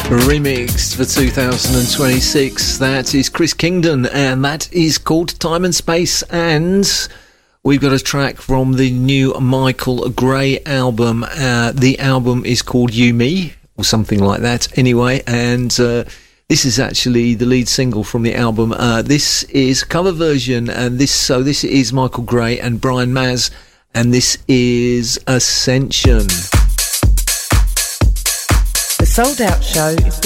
remixed for 2026. That is Chris Kingdon, and that is called Time and Space. And we've got a track from the new Michael Gray album. The album is called You Me, or something like that anyway, and this is actually the lead single from the album. This is a cover version, and this is Michael Gray and Brian Maz, and this is Ascension. The Sold Out Show is